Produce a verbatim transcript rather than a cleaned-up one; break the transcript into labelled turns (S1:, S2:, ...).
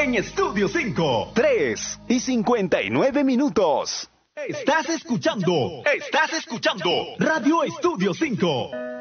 S1: en Estudio cinco.
S2: tres y cincuenta y nueve minutos.
S1: Estás escuchando, estás escuchando Radio Estudio cinco.